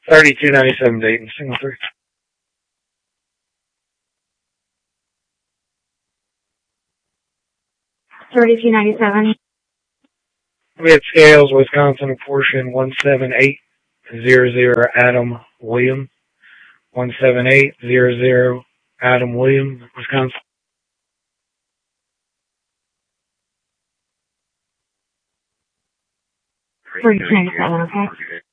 3297 Dayton, single three. 3297. We had Scales, Wisconsin, portion 17800 Adam William. 17800 Adam William, Wisconsin. 3297, okay.